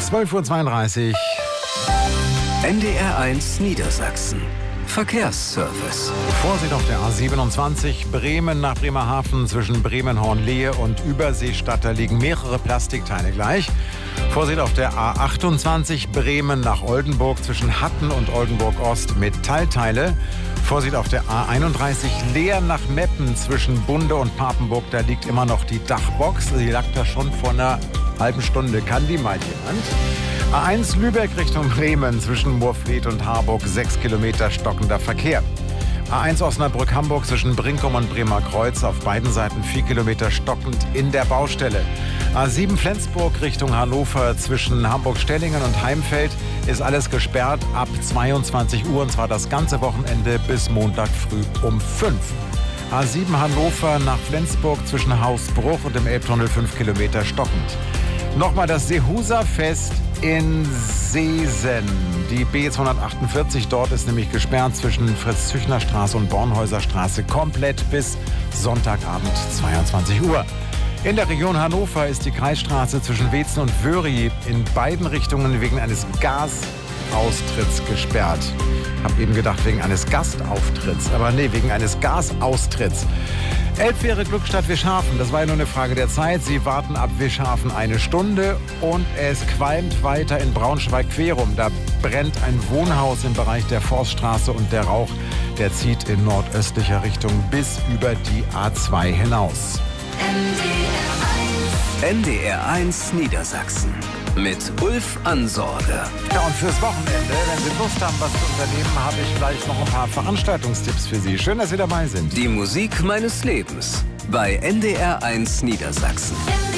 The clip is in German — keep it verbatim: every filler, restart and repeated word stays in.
zwölf Uhr zweiunddreißig. N D R eins Niedersachsen. Verkehrsservice. Vorsicht auf der A siebenundzwanzig, Bremen nach Bremerhaven zwischen Bremen-Hornlehe und Überseestadt. Da liegen mehrere Plastikteile gleich. Vorsicht auf der A achtundzwanzig, Bremen nach Oldenburg zwischen Hatten und Oldenburg-Ost, Metallteile. Vorsicht auf der A einunddreißig, Leer nach Meppen zwischen Bunde und Papenburg. Da liegt immer noch die Dachbox. Die lag da schon vor einer halben Stunde. Kann die mal jemand? A eins Lübeck Richtung Bremen zwischen Moorfried und Harburg, sechs Kilometer stockender Verkehr. A eins Osnabrück-Hamburg zwischen Brinkum und Bremer Kreuz, auf beiden Seiten vier Kilometer stockend in der Baustelle. A sieben Flensburg Richtung Hannover zwischen Hamburg-Stellingen und Heimfeld ist alles gesperrt ab zweiundzwanzig Uhr, und zwar das ganze Wochenende bis Montag früh um fünf. A sieben Hannover nach Flensburg zwischen Hausbruch und dem Elbtunnel fünf Kilometer stockend. Nochmal das Seehuser-Fest in Seesen. Die B zweihundertachtundvierzig dort ist nämlich gesperrt zwischen Fritz-Züchner-Straße und Bornhäuser-Straße komplett bis Sonntagabend zweiundzwanzig Uhr. In der Region Hannover ist die Kreisstraße zwischen Weetzen und Wöri in beiden Richtungen wegen eines Gasaustritts gesperrt. Ich habe eben gedacht wegen eines Gastauftritts, aber nee, wegen eines Gasaustritts. Elbfähre Glückstadt Wischhafen, das war ja nur eine Frage der Zeit. Sie warten ab Wischhafen eine Stunde und es qualmt weiter in Braunschweig-Querum. Da brennt ein Wohnhaus im Bereich der Forststraße und der Rauch, der zieht in nordöstlicher Richtung bis über die A zwei hinaus. N D R eins Niedersachsen mit Ulf Ansorge. Ja, und fürs Wochenende, wenn Sie Lust haben, was zu unternehmen, habe ich gleich noch ein paar Veranstaltungstipps für Sie. Schön, dass Sie dabei sind. Die Musik meines Lebens bei N D R eins Niedersachsen.